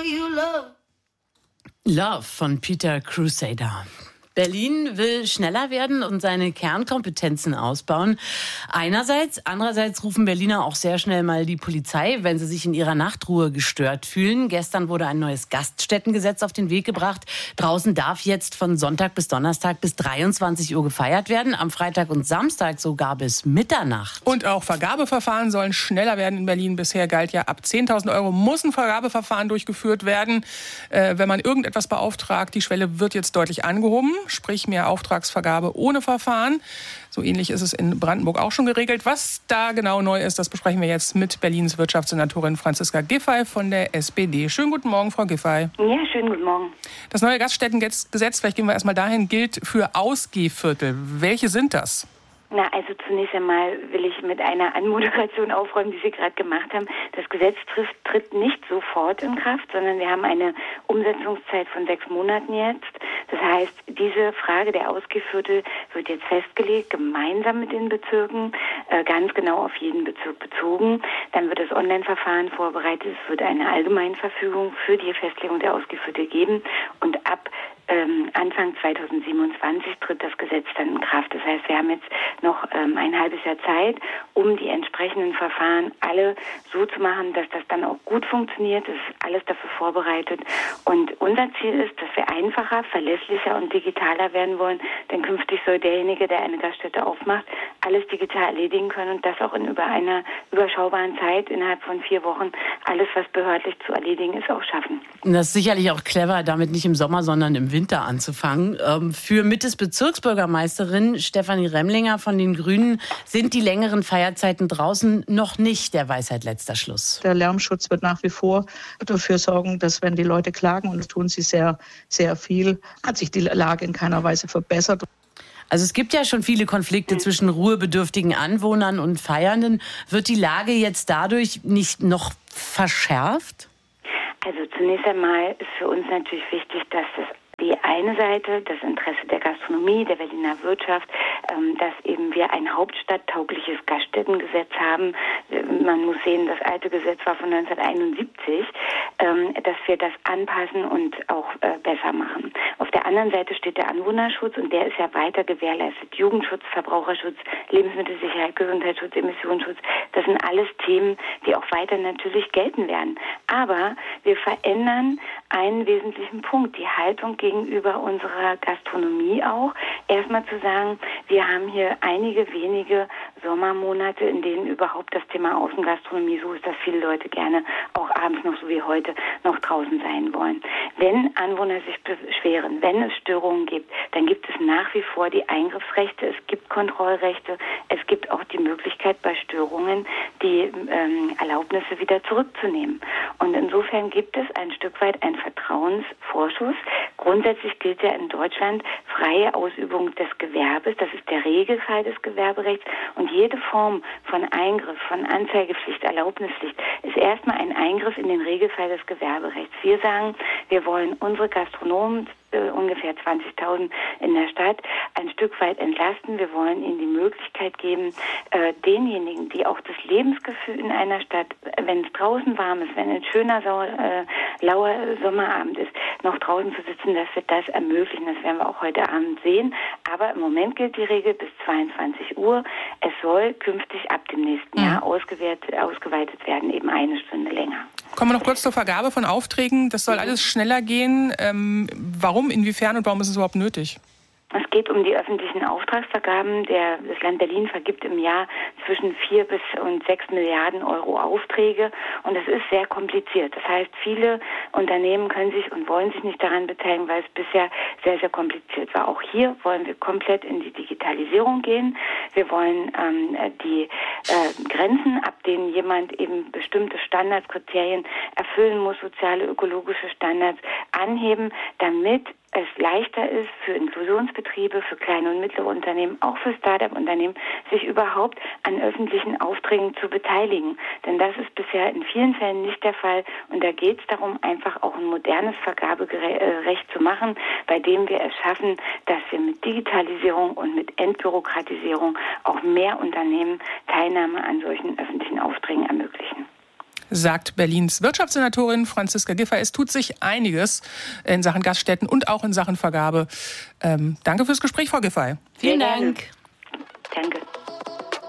Love von Peter Crusader. Berlin will schneller werden und seine Kernkompetenzen ausbauen. Einerseits, andererseits rufen Berliner auch sehr schnell mal die Polizei, wenn sie sich in ihrer Nachtruhe gestört fühlen. Gestern wurde ein neues Gaststättengesetz auf den Weg gebracht. Draußen darf jetzt von Sonntag bis Donnerstag bis 23 Uhr gefeiert werden, am Freitag und Samstag sogar bis Mitternacht. Und auch Vergabeverfahren sollen schneller werden in Berlin. Bisher galt ja, ab 10.000 Euro muss ein Vergabeverfahren durchgeführt werden, wenn man irgendetwas beauftragt. Die Schwelle wird jetzt deutlich angehoben. Sprich mehr Auftragsvergabe ohne Verfahren. So ähnlich ist es in Brandenburg auch schon geregelt. Was da genau neu ist, das besprechen wir jetzt mit Berlins Wirtschaftssenatorin Franziska Giffey von der SPD. Schönen guten Morgen, Frau Giffey. Ja, schönen guten Morgen. Das neue Gaststättengesetz, vielleicht gehen wir erstmal dahin, gilt für Ausgehviertel. Welche sind das? Na, also zunächst einmal will ich mit einer Anmoderation aufräumen, die Sie gerade gemacht haben. Das Gesetz tritt nicht sofort in Kraft, sondern wir haben eine Umsetzungszeit von 6 Monaten jetzt. Das heißt, diese Frage der Ausgehviertel wird jetzt festgelegt, gemeinsam mit den Bezirken, ganz genau auf jeden Bezirk bezogen. Dann wird das Online-Verfahren vorbereitet. Es wird eine Allgemeinverfügung für die Festlegung der Ausgehviertel geben. Und ab Anfang 2027 tritt das Gesetz dann in Kraft. Das heißt, wir haben jetzt noch ein halbes Jahr Zeit, um die entsprechenden Verfahren alle so zu machen, dass das dann auch gut funktioniert. Es ist alles dafür vorbereitet. Und unser Ziel ist, dass wir einfacher, verlässlicher und digitaler werden wollen. Denn künftig soll derjenige, der eine Gaststätte aufmacht, alles digital erledigen können und das auch in einer überschaubaren Zeit, innerhalb von 4 Wochen, alles, was behördlich zu erledigen ist, auch schaffen. Das ist sicherlich auch clever, damit nicht im Sommer, sondern im Winter anzufangen. Für Mittes Bezirksbürgermeisterin Stefanie Remlinger von den Grünen sind die längeren Feierzeiten draußen noch nicht der Weisheit letzter Schluss. Der Lärmschutz wird nach wie vor dafür sorgen, dass wenn die Leute klagen, und das tun sie sehr, sehr viel, hat sich die Lage in keiner Weise verbessert. Also es gibt ja schon viele Konflikte zwischen ruhebedürftigen Anwohnern und Feiernden. Wird die Lage jetzt dadurch nicht noch verschärft? Also zunächst einmal ist für uns natürlich wichtig, dass die eine Seite, das Interesse der Gastronomie, der Berliner Wirtschaft, dass eben wir ein hauptstadttaugliches Gaststättengesetz haben. Man muss sehen, das alte Gesetz war von 1971, dass wir das anpassen und auch besser machen. Auf der anderen Seite steht der Anwohnerschutz und der ist ja weiter gewährleistet. Jugendschutz, Verbraucherschutz, Lebensmittelsicherheit, Gesundheitsschutz, Emissionsschutz, das sind alles Themen, die auch weiter natürlich gelten werden. Aber wir verändern einen wesentlichen Punkt, die Haltung gegenüber unserer Gastronomie auch. Erstmal zu sagen, wir haben hier einige wenige Sommermonate, in denen überhaupt das Thema Außengastronomie so ist, dass viele Leute gerne auch abends noch so wie heute noch draußen sein wollen. Wenn Anwohner sich beschweren, wenn es Störungen gibt, dann gibt es nach wie vor die Eingriffsrechte, es gibt Kontrollrechte, es gibt auch die Möglichkeit bei Störungen, die Erlaubnisse wieder zurückzunehmen. Und insofern gibt es ein Stück weit einen Vertrauensvorschuss. Grundsätzlich gilt ja in Deutschland freie Ausübung des Gewerbes. Das ist der Regelfall des Gewerberechts. Und jede Form von Eingriff, von Anzeigepflicht, Erlaubnispflicht ist erstmal ein Eingriff in den Regelfall des Gewerberechts. Wir sagen, wir wollen unsere Gastronomen, ungefähr 20.000 in der Stadt, ein Stück weit entlasten. Wir wollen ihnen die Möglichkeit geben, denjenigen, die auch das Lebensgefühl in einer Stadt, wenn es draußen warm ist, wenn ein schöner, lauer Sommerabend ist, noch draußen zu sitzen, dass wir das ermöglichen. Das werden wir auch heute Abend sehen. Aber im Moment gilt die Regel bis 22 Uhr. Es soll künftig ab dem nächsten Jahr ausgeweitet werden, eben 1 Stunde länger. Kommen wir noch kurz zur Vergabe von Aufträgen. Das soll alles schneller gehen. Warum, inwiefern und warum ist es überhaupt nötig? Es geht um die öffentlichen Auftragsvergaben. Das Land Berlin vergibt im Jahr zwischen 4 bis 6 Milliarden Euro Aufträge und es ist sehr kompliziert. Das heißt, viele Unternehmen können sich und wollen sich nicht daran beteiligen, weil es bisher sehr, sehr kompliziert war. Auch hier wollen wir komplett in die Digitalisierung gehen. Wir wollen die Grenzen, ab denen jemand eben bestimmte Standardkriterien erfüllen muss, soziale, ökologische Standards anheben, damit es leichter ist für Inklusionsbetriebe, für kleine und mittlere Unternehmen, auch für Start-up-Unternehmen, sich überhaupt an öffentlichen Aufträgen zu beteiligen. Denn das ist bisher in vielen Fällen nicht der Fall. Und da geht es darum, einfach auch ein modernes Vergaberecht zu machen, bei dem wir es schaffen, dass wir mit Digitalisierung und mit Entbürokratisierung auch mehr Unternehmen Teilnahme an solchen öffentlichen Aufträgen ermöglichen. sagt Berlins Wirtschaftssenatorin Franziska Giffey. Es tut sich einiges in Sachen Gaststätten und auch in Sachen Vergabe. Danke fürs Gespräch, Frau Giffey. Vielen Dank. Danke.